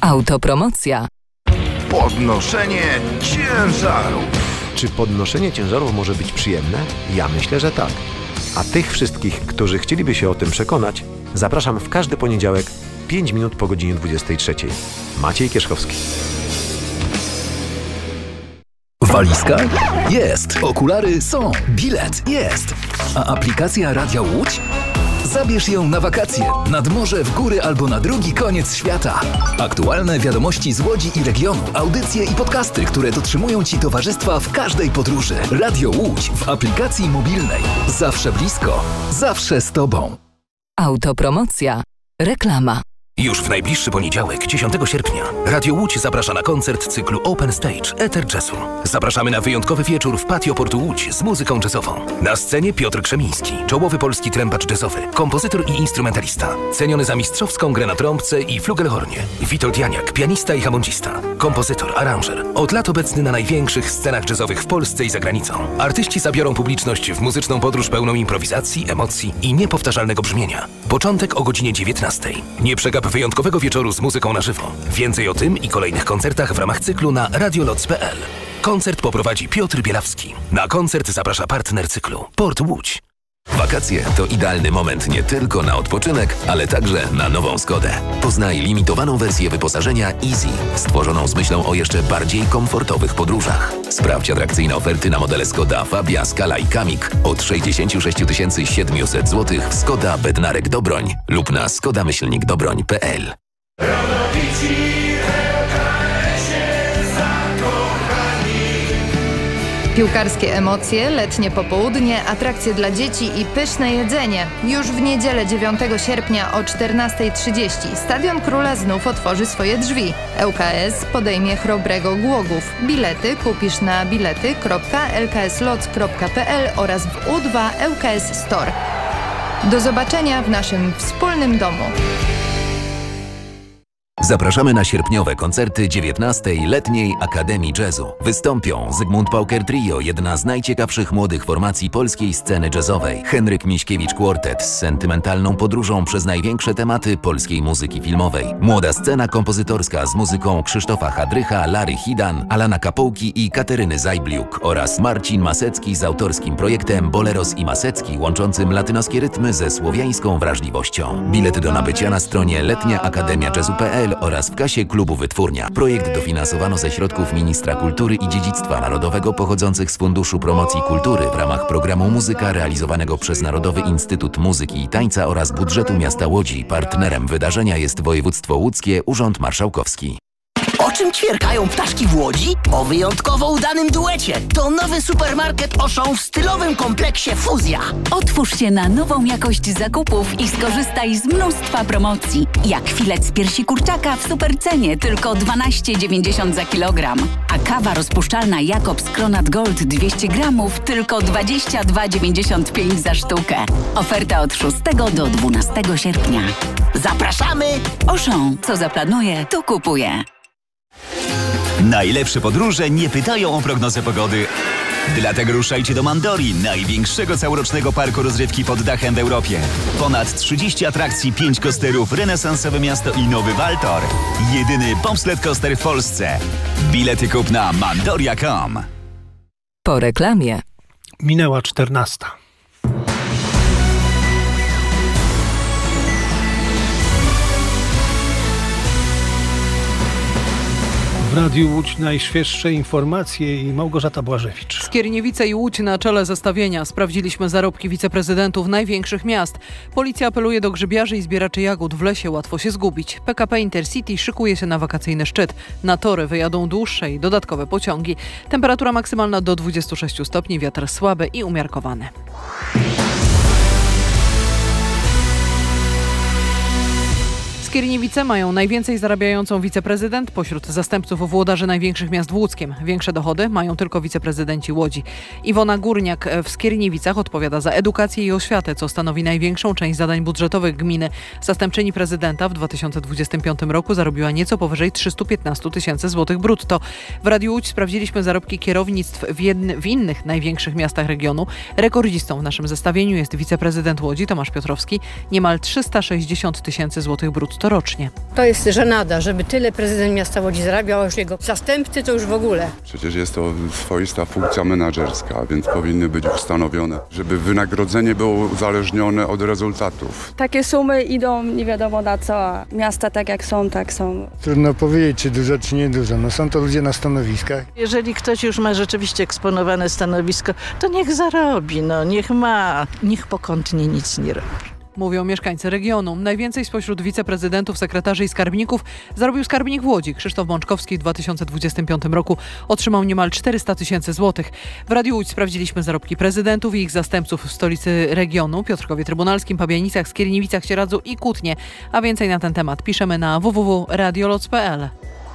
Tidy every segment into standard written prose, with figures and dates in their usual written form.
Autopromocja. Podnoszenie ciężarów. Czy podnoszenie ciężarów może być przyjemne? Ja myślę, że tak. A tych wszystkich, którzy chcieliby się o tym przekonać, zapraszam w każdy poniedziałek 5 minut po godzinie 23. Maciej Kierzchowski. Walizka? Jest. Okulary są. Bilet? Jest. A aplikacja Radia Łódź? Zabierz ją na wakacje, nad morze, w góry albo na drugi koniec świata. Aktualne wiadomości z Łodzi i regionu, audycje i podcasty, które dotrzymują Ci towarzystwa w każdej podróży. Radio Łódź w aplikacji mobilnej. Zawsze blisko, zawsze z Tobą. Autopromocja. Reklama. Już w najbliższy poniedziałek, 10 sierpnia, Radio Łódź zaprasza na koncert cyklu Open Stage Eter Jazzu. Zapraszamy na wyjątkowy wieczór w patio Portu Łódź z muzyką jazzową. Na scenie Piotr Krzemiński, czołowy polski trębacz jazzowy, kompozytor i instrumentalista, ceniony za mistrzowską grę na trąbce i flugelhornie. Witold Janiak, pianista i hamondzista, kompozytor, aranżer. Od lat obecny na największych scenach jazzowych w Polsce i za granicą. Artyści zabiorą publiczność w muzyczną podróż pełną improwizacji, emocji i niepowtarzalnego brzmienia. Początek o godzinie 19. Nie przegap wyjątkowego wieczoru z muzyką na żywo. Więcej o tym i kolejnych koncertach w ramach cyklu na radioloc.pl. Koncert poprowadzi Piotr Bielawski. Na koncert zaprasza partner cyklu Port Łódź. Wakacje to idealny moment nie tylko na odpoczynek, ale także na nową Skodę. Poznaj limitowaną wersję wyposażenia Easy, stworzoną z myślą o jeszcze bardziej komfortowych podróżach. Sprawdź atrakcyjne oferty na modele Skoda Fabia, Scala i Kamik od 66 700 zł w Skoda Bednarek Dobroń lub na skoda-dobroń.pl. Piłkarskie emocje, letnie popołudnie, atrakcje dla dzieci i pyszne jedzenie. Już w niedzielę 9 sierpnia o 14:30 Stadion Króla znów otworzy swoje drzwi. ŁKS podejmie Chrobrego Głogów. Bilety kupisz na bilety.lksloc.pl oraz w U2 ŁKS Store. Do zobaczenia w naszym wspólnym domu. Zapraszamy na sierpniowe koncerty 19. Letniej Akademii Jazzu. Wystąpią Zygmunt Pauker Trio, jedna z najciekawszych młodych formacji polskiej sceny jazzowej. Henryk Miśkiewicz Quartet z sentymentalną podróżą przez największe tematy polskiej muzyki filmowej. Młoda scena kompozytorska z muzyką Krzysztofa Hadrycha, Lary Hidan, Alana Kapołki i Kateryny Zajbliuk oraz Marcin Masecki z autorskim projektem Boleros i Masecki, łączącym latynoskie rytmy ze słowiańską wrażliwością. Bilety do nabycia na stronie letniaakademiajazzu.pl oraz w kasie klubu Wytwórnia. Projekt dofinansowano ze środków Ministra Kultury i Dziedzictwa Narodowego pochodzących z Funduszu Promocji Kultury w ramach programu Muzyka realizowanego przez Narodowy Instytut Muzyki i Tańca oraz budżetu miasta Łodzi. Partnerem wydarzenia jest województwo łódzkie, Urząd Marszałkowski. O czym ćwierkają ptaszki w Łodzi? O wyjątkowo udanym duecie. To nowy supermarket Auchan w stylowym kompleksie Fuzja. Otwórz się na nową jakość zakupów i skorzystaj z mnóstwa promocji. Jak filet z piersi kurczaka w supercenie, tylko 12,90 za kilogram. A kawa rozpuszczalna Jakobs Kronat Gold 200 gramów, tylko 22,95 za sztukę. Oferta od 6 do 12 sierpnia. Zapraszamy! Auchan, co zaplanuje, to kupuje. Najlepsze podróże nie pytają o prognozę pogody. Dlatego ruszajcie do Mandori, największego całorocznego parku rozrywki pod dachem w Europie. Ponad 30 atrakcji, 5 coasterów, renesansowe miasto i nowy Waltor. Jedyny bobsled coaster w Polsce. Bilety kup na mandoria.com. Po reklamie. Minęła 14. W Radiu Łódź najświeższe informacje i Małgorzata Błażewicz. Skierniewice i Łódź na czele zestawienia. Sprawdziliśmy zarobki wiceprezydentów największych miast. Policja apeluje do grzybiarzy i zbieraczy jagód. W lesie łatwo się zgubić. PKP Intercity szykuje się na wakacyjny szczyt. Na tory wyjadą dłuższe i dodatkowe pociągi. Temperatura maksymalna do 26 stopni, wiatr słaby i umiarkowany. Skierniewice mają najwięcej zarabiającą wiceprezydent, pośród zastępców włodarzy największych miast Łódzkiem. Większe dochody mają tylko wiceprezydenci Łodzi. Iwona Górniak w Skierniewicach odpowiada za edukację i oświatę, co stanowi największą część zadań budżetowych gminy. Zastępczyni prezydenta w 2025 roku zarobiła nieco powyżej 315 000 złotych brutto. W Radiu Łódź sprawdziliśmy zarobki kierownictw w innych największych miastach regionu. Rekordzistą w naszym zestawieniu jest wiceprezydent Łodzi Tomasz Piotrowski, niemal 360 000 złotych brutto. brutto rocznie. To jest żenada, żeby tyle prezydent miasta Łodzi zarabiał, a już jego zastępcy to już w ogóle. Przecież jest to swoista funkcja menedżerska, więc powinny być ustanowione, żeby wynagrodzenie było uzależnione od rezultatów. Takie sumy idą nie wiadomo na co, a miasta tak jak są, tak są. Trudno powiedzieć, czy dużo, czy nie dużo. No są to ludzie na stanowiskach. Jeżeli ktoś już ma rzeczywiście eksponowane stanowisko, to niech zarobi, niech pokątnie nic nie robi. Mówią mieszkańcy regionu. Najwięcej spośród wiceprezydentów, sekretarzy i skarbników zarobił skarbnik w Łodzi. Krzysztof Bączkowski w 2025 roku otrzymał niemal 400 000 złotych. W Radiu Łódź sprawdziliśmy zarobki prezydentów i ich zastępców w stolicy regionu, Piotrkowie Trybunalskim, Pabianicach, Skierniewicach, Sieradzu i Kutnie. A więcej na ten temat piszemy na www.radioloc.pl.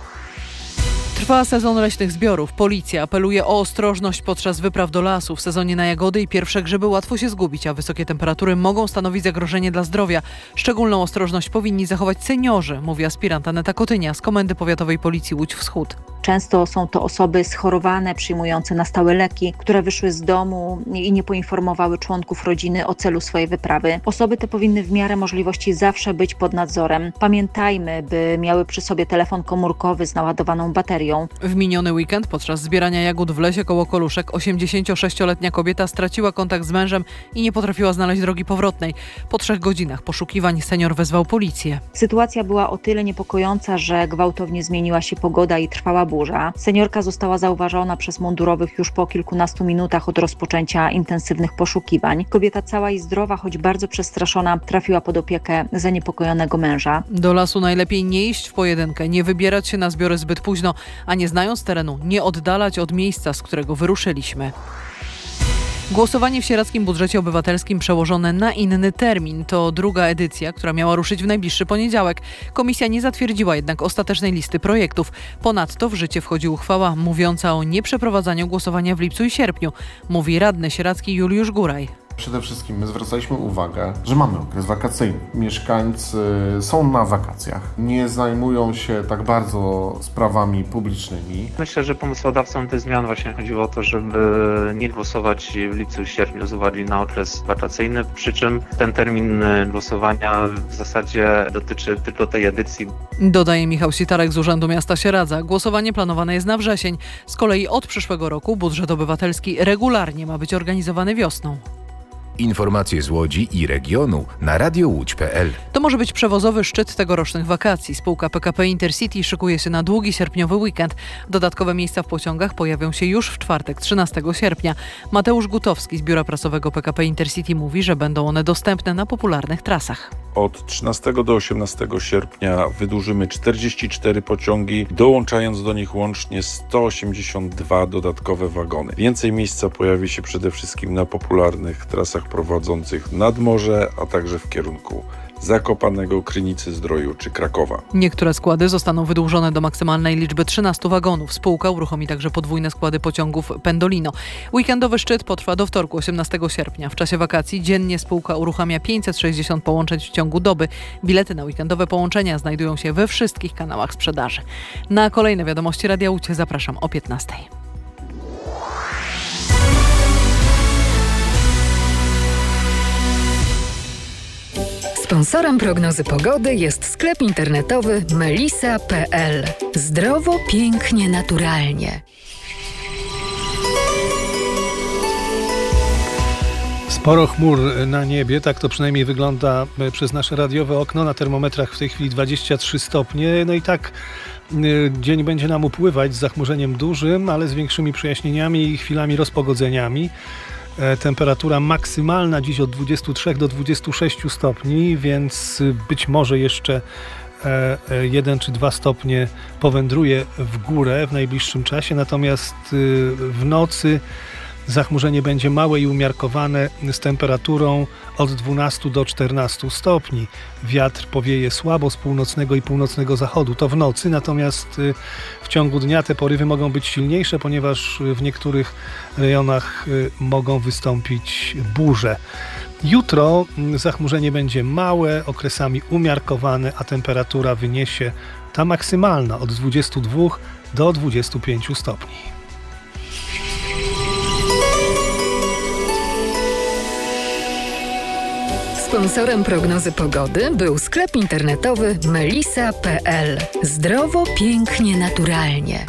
Trwa sezon leśnych zbiorów. Policja apeluje o ostrożność podczas wypraw do lasu. W sezonie na jagody i pierwsze grzyby łatwo się zgubić, a wysokie temperatury mogą stanowić zagrożenie dla zdrowia. Szczególną ostrożność powinni zachować seniorzy, mówi aspirant Aneta Kotynia z Komendy Powiatowej Policji Łódź Wschód. Często są to osoby schorowane, przyjmujące na stałe leki, które wyszły z domu i nie poinformowały członków rodziny o celu swojej wyprawy. Osoby te powinny w miarę możliwości zawsze być pod nadzorem. Pamiętajmy, by miały przy sobie telefon komórkowy z naładowaną baterią. W miniony weekend podczas zbierania jagód w lesie koło Koluszek 86-letnia kobieta straciła kontakt z mężem i nie potrafiła znaleźć drogi powrotnej. Po 3 godzinach poszukiwań senior wezwał policję. Sytuacja była o tyle niepokojąca, że gwałtownie zmieniła się pogoda i trwała burza. Seniorka została zauważona przez mundurowych już po kilkunastu minutach od rozpoczęcia intensywnych poszukiwań. Kobieta cała i zdrowa, choć bardzo przestraszona, trafiła pod opiekę zaniepokojonego męża. Do lasu najlepiej nie iść w pojedynkę, nie wybierać się na zbiory zbyt późno, a nie znając terenu, nie oddalać od miejsca, z którego wyruszyliśmy. Głosowanie w sieradzkim budżecie obywatelskim przełożone na inny termin. To druga edycja, która miała ruszyć w najbliższy poniedziałek. Komisja nie zatwierdziła jednak ostatecznej listy projektów. Ponadto w życie wchodzi uchwała mówiąca o nieprzeprowadzaniu głosowania w lipcu i sierpniu, mówi radny sieradzki Juliusz Góraj. Przede wszystkim my zwracaliśmy uwagę, że mamy okres wakacyjny. Mieszkańcy są na wakacjach, nie zajmują się tak bardzo sprawami publicznymi. Myślę, że pomysłodawcom tych zmian właśnie chodziło o to, żeby nie głosować w lipcu i sierpniu z uwagi na okres wakacyjny, przy czym ten termin głosowania w zasadzie dotyczy tylko tej edycji. Dodaje Michał Sitarek z Urzędu Miasta Sieradza. Głosowanie planowane jest na wrzesień. Z kolei od przyszłego roku budżet obywatelski regularnie ma być organizowany wiosną. Informacje z Łodzi i regionu na radiołódź.pl. To może być przewozowy szczyt tegorocznych wakacji. Spółka PKP Intercity szykuje się na długi sierpniowy weekend. Dodatkowe miejsca w pociągach pojawią się już w czwartek, 13 sierpnia. Mateusz Gutowski z biura prasowego PKP Intercity mówi, że będą one dostępne na popularnych trasach. Od 13 do 18 sierpnia wydłużymy 44 pociągi, dołączając do nich łącznie 182 dodatkowe wagony. Więcej miejsca pojawi się przede wszystkim na popularnych trasach prowadzących nad morze, a także w kierunku Zakopanego, Krynicy-Zdroju czy Krakowa. Niektóre składy zostaną wydłużone do maksymalnej liczby 13 wagonów. Spółka uruchomi także podwójne składy pociągów Pendolino. Weekendowy szczyt potrwa do wtorku, 18 sierpnia. W czasie wakacji dziennie spółka uruchamia 560 połączeń w ciągu doby. Bilety na weekendowe połączenia znajdują się we wszystkich kanałach sprzedaży. Na kolejne wiadomości Radia Łódź zapraszam o 15. Sponsorem prognozy pogody jest sklep internetowy melisa.pl. Zdrowo, pięknie, naturalnie. Sporo chmur na niebie, tak to przynajmniej wygląda przez nasze radiowe okno. Na termometrach w tej chwili 23 stopnie. No i tak dzień będzie nam upływać z zachmurzeniem dużym, ale z większymi przejaśnieniami i chwilami rozpogodzeniami. Temperatura maksymalna dziś od 23 do 26 stopni, więc być może jeszcze 1 czy 2 stopnie powędruje w górę w najbliższym czasie, natomiast w nocy zachmurzenie będzie małe i umiarkowane z temperaturą od 12 do 14 stopni. Wiatr powieje słabo z północnego i północnego zachodu. To w nocy, natomiast w ciągu dnia te porywy mogą być silniejsze, ponieważ w niektórych rejonach mogą wystąpić burze. Jutro zachmurzenie będzie małe, okresami umiarkowane, a temperatura wyniesie ta maksymalna od 22 do 25 stopni. Sponsorem prognozy pogody był sklep internetowy melisa.pl. Zdrowo, pięknie, naturalnie.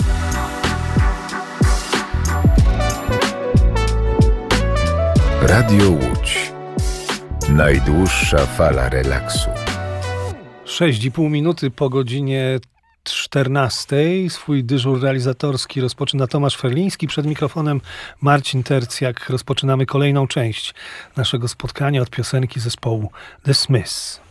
Radio Łódź. Najdłuższa fala relaksu. 6,5 minuty po godzinie 14. Swój dyżur realizatorski rozpoczyna Tomasz Ferliński. Przed mikrofonem Marcin Tercjak. Rozpoczynamy kolejną część naszego spotkania od piosenki zespołu The Smiths.